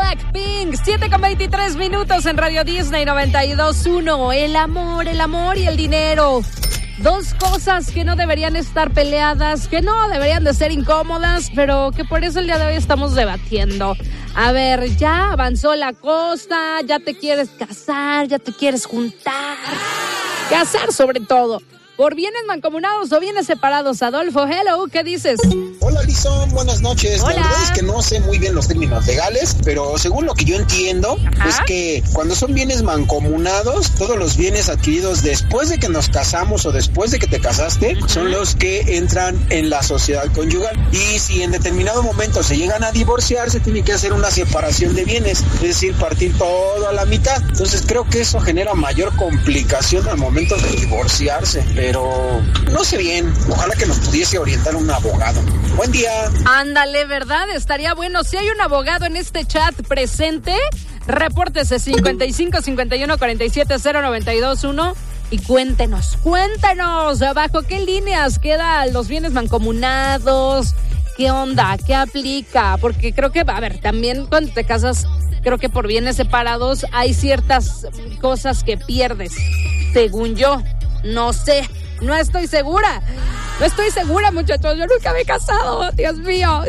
Blackpink, 7:23 en Radio Disney 92.1. El amor y el dinero. Dos cosas que no deberían estar peleadas, que no deberían de ser incómodas, pero que por eso el día de hoy estamos debatiendo. A ver, ya avanzó la cosa, ya te quieres casar, ya te quieres juntar. Casar sobre todo. ¿Por bienes mancomunados o bienes separados? Adolfo, hello, ¿qué dices? Hola, Lizón, buenas noches. Hola. La verdad es que no sé muy bien los términos legales, pero según lo que yo entiendo, es que cuando son bienes mancomunados, todos los bienes adquiridos después de que nos casamos o después de que te casaste, son los que entran en la sociedad conyugal. Y si en determinado momento se llegan a divorciar, se tiene que hacer una separación de bienes, es decir, partir todo a la mitad. Entonces creo que eso genera mayor complicación al momento de divorciarse. Pero no sé bien, ojalá que nos pudiese orientar un abogado. Buen día. Ándale, ¿verdad? Estaría bueno. Si hay un abogado en este chat presente, repórtese 55 51 47 0921 y cuéntenos, bajo qué líneas quedan los bienes mancomunados, qué onda, qué aplica, porque creo que, a ver, también cuando te casas, creo que por bienes separados hay ciertas cosas que pierdes, según yo. No sé, no estoy segura, muchachos, yo nunca me he casado, Dios mío.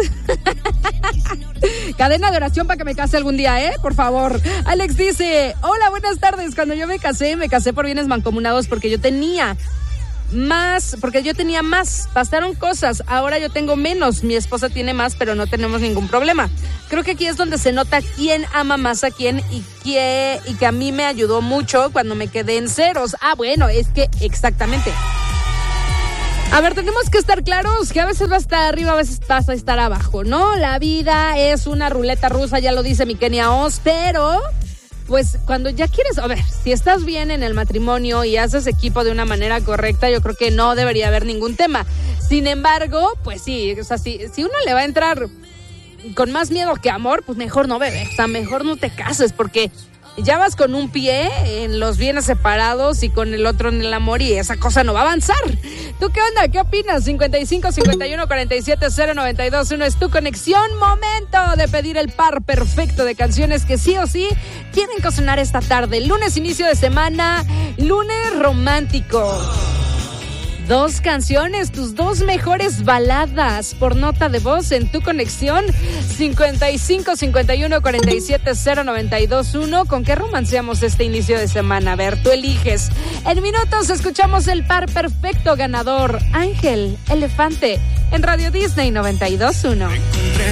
Cadena de oración para que me case algún día, por favor. Alex dice, hola, buenas tardes, cuando yo me casé por bienes mancomunados porque yo tenía más, pasaron cosas, ahora yo tengo menos, mi esposa tiene más, pero no tenemos ningún problema. Creo que aquí es donde se nota quién ama más a quién y que a mí me ayudó mucho cuando me quedé en ceros. Bueno, es que exactamente. A ver, tenemos que estar claros que a veces vas a estar arriba, a veces vas a estar abajo, ¿no? La vida es una ruleta rusa, ya lo dice mi Kenia Oz, pero pues cuando ya quieres, a ver, si estás bien en el matrimonio y haces equipo de una manera correcta, yo creo que no debería haber ningún tema. Sin embargo, pues sí, o sea, si uno le va a entrar con más miedo que amor, pues mejor no, bebé. O sea, mejor no te cases porque ya vas con un pie en los bienes separados y con el otro en el amor y esa cosa no va a avanzar. ¿Tú qué onda? ¿Qué opinas? 55 51 47 0921 es tu conexión. Momento de pedir el par perfecto de canciones que sí o sí tienen que sonar esta tarde. Lunes, inicio de semana, lunes romántico. Dos canciones, tus dos mejores baladas por nota de voz en tu conexión 55 51 47 0921. ¿Con qué romanceamos este inicio de semana? A ver, tú eliges. En minutos escuchamos el par perfecto ganador, Ángel Elefante, en Radio Disney 92.1.